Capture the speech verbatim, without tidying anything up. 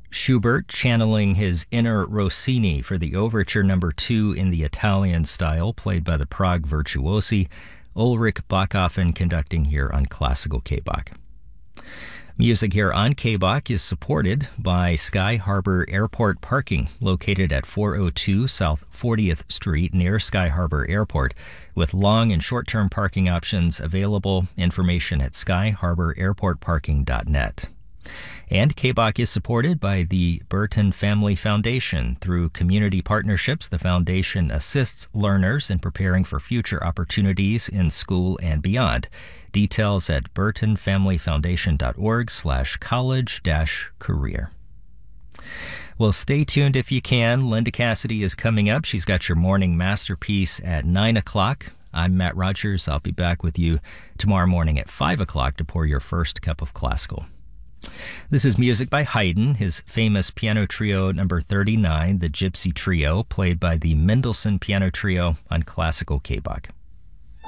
Schubert channeling his inner Rossini for the overture number two in the Italian style, played by the Prague Virtuosi. Ulrich Bachhofen conducting here on Classical K-Bach. Music here on K-Bach is supported by Sky Harbor Airport Parking, located at four oh two South fortieth Street near Sky Harbor Airport, with long and short-term parking options available. Information at sky harbor airport parking dot net. And K-Bach is supported by the Burton Family Foundation. Through community partnerships, the foundation assists learners in preparing for future opportunities in school and beyond. Details at burton family foundation dot org slash college dash career. Well, stay tuned if you can. Linda Cassidy is coming up. She's got your morning masterpiece at nine o'clock. I'm Matt Rogers. I'll be back with you tomorrow morning at five o'clock to pour your first cup of classical. This is music by Haydn, his famous piano trio number thirty-nine, the Gypsy Trio, played by the Mendelssohn Piano Trio on Classical K-Bach.